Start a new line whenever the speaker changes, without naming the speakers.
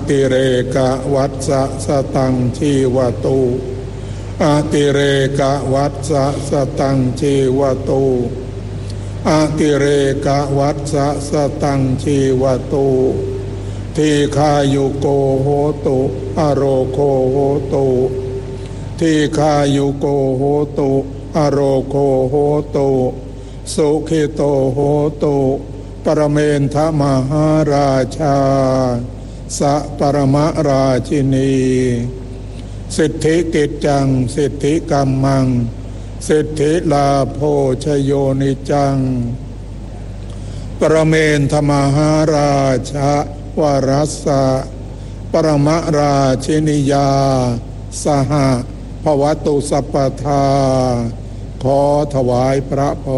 ติเรกวัฏสะสตังชีวตุอาติเรกวัฏสะสตังชีวตุอาติเรกวัฏสะสตังชีวตุทีฆายุโกโหตุอโรโคโหตุทีฆายุโกโหตุอโรโคโหตุสุขิโตโหตุปรเมนทมหาราชาสัปรมราชินีสิทธิกิจจังสิทธิกัมมังสิทธิลาโภชโยนิจังปรเมนทมหาราชาวรัสสะปรมราชินียาสหภวตุสัพพทาขอถวายพระพร